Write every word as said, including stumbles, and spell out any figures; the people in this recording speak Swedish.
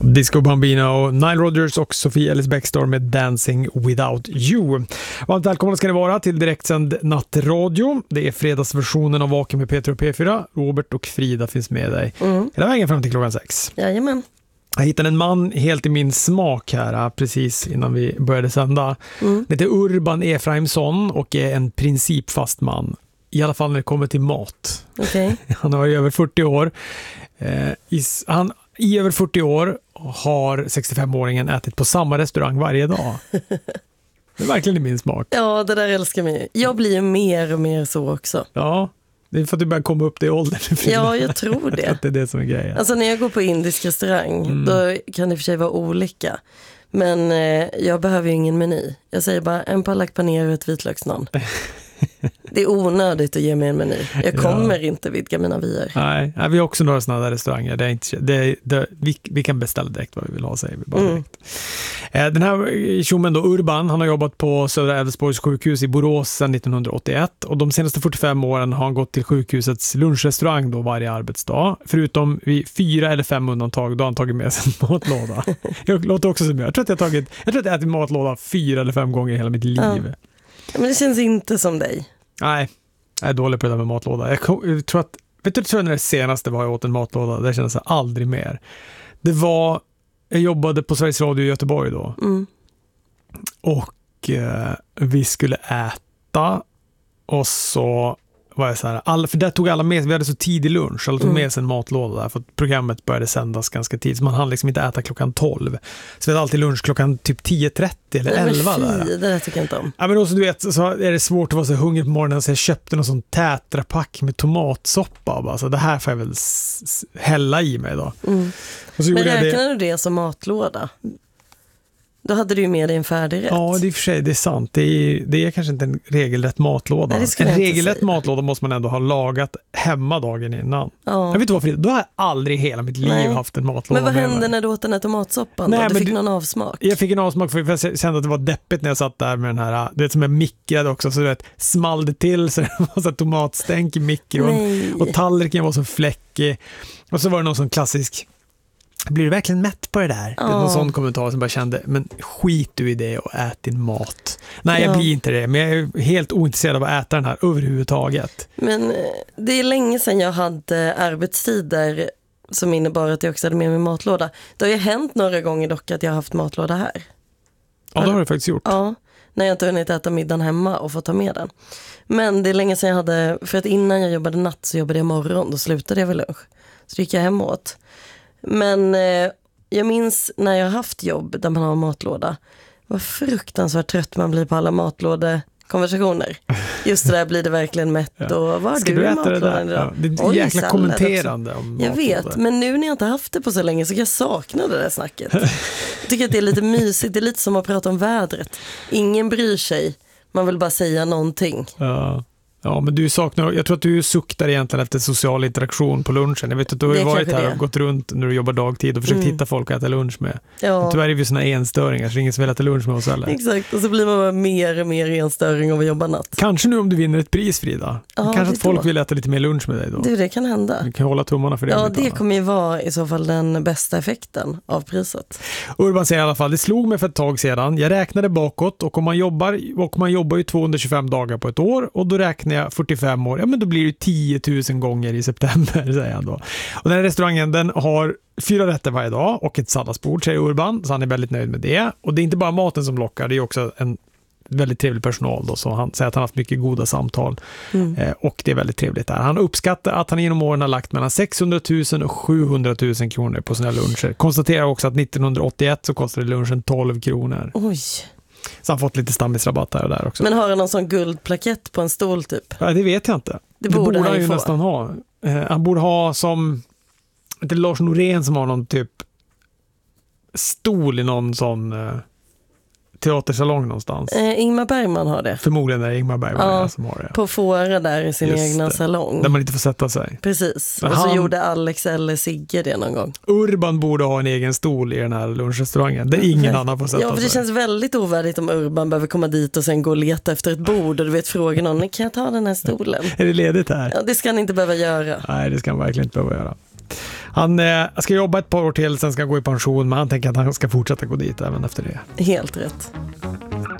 Disco Bambino, Nile Rodgers och Sofia Ellis Bextor med Dancing Without You. Varmt välkomna ska ni vara till direktsänd nattradio. Det är fredagsversionen av Vaken med Peter och P fyra. Robert och Frida finns med dig mm. hela vägen fram till klockan sex. Jajamän. Jag hittade en man helt i min smak här precis innan vi började sända. Mm. Det heter Urban Efraimsson och är en principfast man. I alla fall när det kommer till mat. Okay. Han har över fyrtio år. Eh, is, han I över fyrtio år har sextiofemåringen ätit på samma restaurang varje dag. Det är verkligen i min smak. Ja, det där älskar mig. Jag blir ju mer och mer så också. Ja, det är för att du börjar komma upp det i åldern. Ja, jag tror det. Att det är det som är grejen. Alltså när jag går på indisk restaurang, mm. då kan det för sig vara olika. Men eh, jag behöver ju ingen meny. Jag säger bara en palak paner och ett vitlöksnamn. Det är onödigt att ge mig en meny. Jag kommer ja. inte vidga mina vyer. Nej, nej, vi har också några sådana där restauranger. Det är inte, det, det, vi, vi kan beställa direkt vad vi vill ha, säger vi bara direkt. Mm. Den här tjommen då, Urban, han har jobbat på Södra Älvsborgs sjukhus i Borås sedan nittonhundraåttioett. Och de senaste fyrtiofem åren har han gått till sjukhusets lunchrestaurang då varje arbetsdag. Förutom vid fyra eller fem undantag då har han tagit med sig en matlåda. Jag låter också som jag. Jag tror att jag har tagit, jag tror att jag ätit matlåda fyra eller fem gånger i hela mitt liv. Ja. Men det känns inte som dig. Nej, jag är dålig på det där med matlåda. Jag, kom, jag tror att, vet du, tror jag när det senaste var jag åt en matlåda, det kändes aldrig mer. Det var, jag jobbade på Sveriges Radio i Göteborg då. Mm. Och eh, vi skulle äta och så var jag så här, alla, för där tog alla med, vi hade så tidig lunch, alla tog med sig en matlåda där för att programmet började sändas ganska tidigt, så man hann liksom inte äta klockan tolv. Så vi hade alltid lunch klockan typ tio trettio eller elva där. Det där tycker jag inte om. Ja, men också du vet, så är det svårt att vara så hungrig på morgonen, så jag köpte någon sån tätrapack med tomatsoppa bara, så det här får jag väl s- hälla i mig då. Mm. Och så men räknar det... du det som matlåda? Då hade du ju med dig en färdig rätt. Ja, det är för sig, det är sant. Det är, det är kanske inte en regelrätt matlåda. Nej, en regelrätt matlåda måste man ändå ha lagat hemma dagen innan. Ja. Jag vet inte varför, då har jag aldrig i hela mitt liv Nej. haft en matlåda. Men vad hände med när du åt den här tomatsoppan? Nej, då? Du men fick du, någon avsmak? Jag fick en avsmak för jag kände att det var deppigt när jag satt där med den här, du vet, som jag mikrade också, så du vet, small det till så det var så tomatstänk i mikron. Nej. Och tallriken var så fläckig. Och så var det någon sån klassisk, blir du verkligen mätt på det där? Ja. Det är någon sån kommentar som bara kände, men skit du i det och ät din mat. Nej, ja. jag blir inte det, men jag är helt ointresserad av att äta den här överhuvudtaget. Men det är länge sedan jag hade arbetstider som innebar att jag också hade med mig matlåda. Det har ju hänt några gånger dock att jag har haft matlåda här. Ja, det har du faktiskt gjort. Ja, när jag inte hunnit äta middagen hemma och få ta med den. Men det är länge sedan jag hade, för att innan jag jobbade natt så jobbade jag morgon, då slutade jag vid lunch. Så gick jag hem åt. Men eh, jag minns när jag har haft jobb där man har matlåda, vad fruktansvärt trött man blir på alla matlådekonversationer. Just det där, blir det verkligen mätt ja. och vad ska du, du i äta det där? Ja, det är ett jäkla kommenterande om matlådor. Jag vet, men nu när jag inte haft det på så länge så kan jag sakna det där snacket. Jag tycker att det är lite mysigt, det är lite som att prata om vädret. Ingen bryr sig, man vill bara säga någonting. Ja. Ja, men du saknar, jag tror att du suktar egentligen efter social interaktion på lunchen. Jag vet att du har ju varit här det. och gått runt när du jobbar dagtid och försökt mm. hitta folk att äta lunch med. Ja. Tyvärr är vi såna enstöringar så det är ingen som vill äta lunch med oss heller. Exakt, och så blir man bara mer och mer enstöring av att jobba natt. Kanske nu om du vinner ett pris, Frida. Ja, kanske att folk då. vill äta lite mer lunch med dig då. Du, det kan hända. Du kan hålla tummarna för det. Ja, det kommer ju vara i så fall den bästa effekten av priset. Urban säger i alla fall, det slog mig för ett tag sedan. Jag räknade bakåt och om man jobbar, och man jobbar ju tvåhundratjugofem dagar på ett år och då räknar jag fyrtiofem år. Ja, men då blir det tio tusen gånger i september, säger han då. Och den här restaurangen, den har fyra rätter varje dag och ett salladsbord, säger Urban, så han är väldigt nöjd med det. Och det är inte bara maten som lockar, det är också en väldigt trevlig personal då, så han säger att han har haft mycket goda samtal mm. eh, och det är väldigt trevligt där. Han uppskattar att han genom åren har lagt mellan sexhundratusen och sjuhundratusen kronor på sina luncher. Konstaterar också att nittonhundraåttioett så kostade lunchen tolv kronor. Oj. Så han fått lite stammisrabatt här och där också. Men har han någon sån guldplakett på en stol typ? Ja, det vet jag inte. Det, det borde, borde han ju få. nästan ha. Eh, han borde ha som det är Lars Norén som har någon typ stol i någon sån eh, teatersalong någonstans. Eh, Ingmar Bergman har det. Förmodligen är det Ingmar Bergman ja, som har det. På Fåra där i sin Just egna det. salong. Där man inte får sätta sig. Precis. Men och så han, gjorde Alex eller Sigge det någon gång. Urban borde ha en egen stol i den här lunchrestaurangen. Där ingen Nej. annan får sätta sig. Ja, för det sig. känns väldigt ovärdigt om Urban behöver komma dit och sen gå och leta efter ett bord och du vet fråga någon, kan jag ta den här stolen? Är det ledigt här? Ja, det ska han inte behöva göra. Nej, det ska han verkligen inte behöva göra. Han eh, ska jobba ett par år till, sen ska gå i pension, men han tänker att han ska fortsätta gå dit även efter det. Helt rätt.